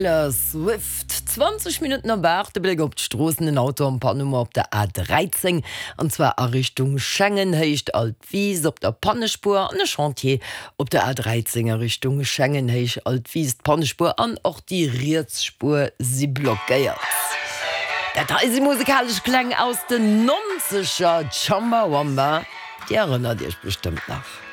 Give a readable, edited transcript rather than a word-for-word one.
Swift 20 Minuten am Bach, der Blick op d'Strossen den Auto ein paar Nummer op der A13 und zwar a Richtung Schengen heicht Altwies op der Pannespur an der Chantier op der A13 Richtung Schengen heicht Altwies Pannespur an auch die Rietzspur sie blockiert. Da ist die musikalische Klang aus den 90er Chumbawamba, die erinnert ihr bestimmt nach.